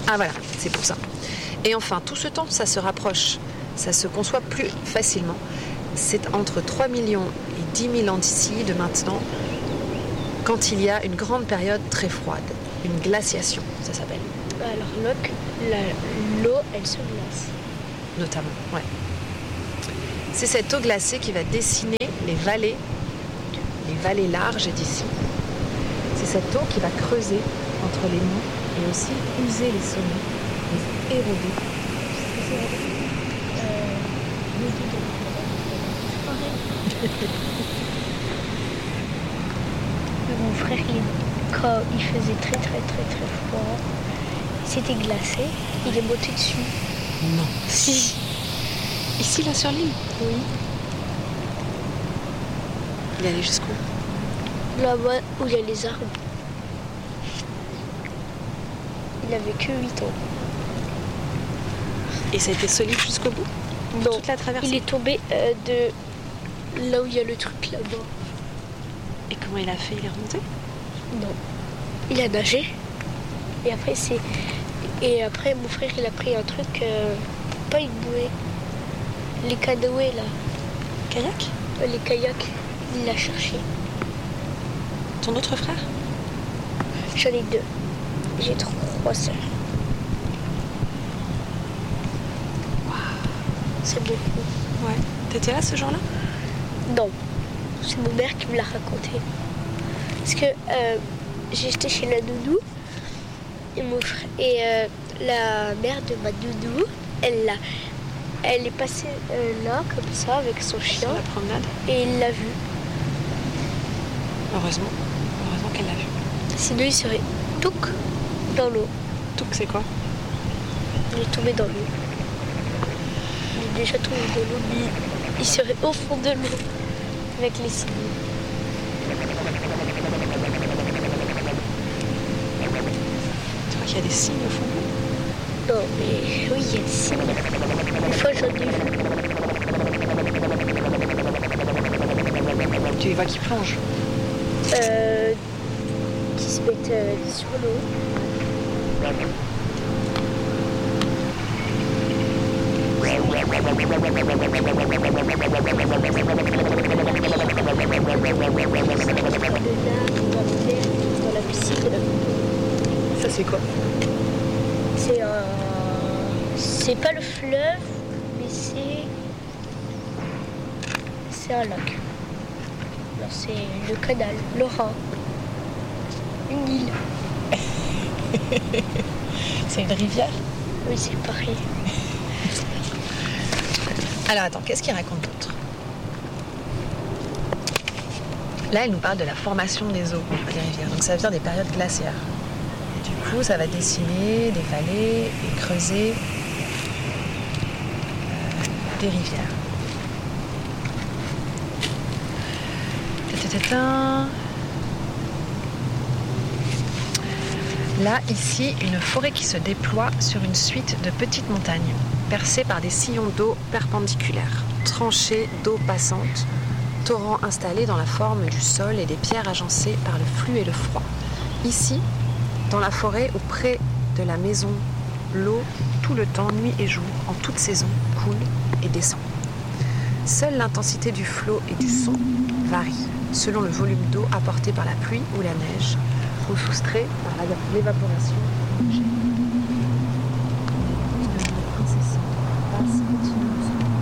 Ah voilà, c'est pour ça. Et enfin, tout ce temps, ça se rapproche, ça se conçoit plus facilement. C'est entre 3 millions et 10 000 ans d'ici, de maintenant, quand il y a une grande période très froide, une glaciation, ça s'appelle. Alors l'eau, elle se glace. Notamment, ouais. C'est cette eau glacée qui va dessiner les vallées larges d'ici. C'est cette eau qui va creuser entre les monts et aussi user les sommets, les éroder. Mon frère, quand il faisait très très très très froid, c'était glacé, il est monté dessus. Non. Si. Ici, là, sur l'île? Oui. Il est allé jusqu'où? Là-bas où il y a les arbres. Il avait que 8 ans. Et ça a été solide jusqu'au bout? Non. Toute la traversée? Il est tombé de là où il y a le truc là-bas. Et comment il a fait? Il est remonté? Non. Il a nagé. Et après, mon frère, il a pris un truc, pas une bouée. Les canoës, là. Kayak? Les kayaks. Il l'a cherché. Ton autre frère? J'en ai 2. J'ai 3 sœurs. Waouh. C'est beaucoup. Ouais. T'étais là ce jour-là? Non. C'est mon mère qui me l'a raconté. Parce que j'étais chez la nounou et la mère de ma nounou, elle est passée là comme ça avec son chien. Sur la promenade? Et il l'a vu. Heureusement qu'elle l'a vu. Sinon il serait touc dans l'eau. Touc, c'est quoi? Il est tombé dans l'eau. Il est déjà tombé dans l'eau, mais il serait au fond de l'eau avec les signes. Tu crois qu'il y a des signes au fond? Non, mais oui, il y a des signes. Une fois, j'en ai vu. Tu les vois qui plongent? Qui se mettent sur l'eau. Dans la piscine. Ça, c'est quoi? C'est pas le fleuve, mais c'est un lac. Alors, c'est le canal, le Rhin. Une île. C'est une rivière? Oui, c'est pareil. Alors attends, qu'est-ce qu'il raconte d'autre? Là, elle nous parle de la formation des eaux des rivières. Donc ça veut dire des périodes glaciaires. Et du coup, ça va dessiner des vallées et creuser des rivières. Là, ici, une forêt qui se déploie sur une suite de petites montagnes, percées par des sillons d'eau perpendiculaires, tranchées d'eau passante, torrents installés dans la forme du sol et des pierres agencées par le flux et le froid. Ici, dans la forêt ou près de la maison, l'eau, tout le temps, nuit et jour, en toute saison, coule et descend. Seule l'intensité du flot et du son varie, selon le volume d'eau apporté par la pluie ou la neige, ou soustrait par l'évaporation. Incessante, basse, continueuse.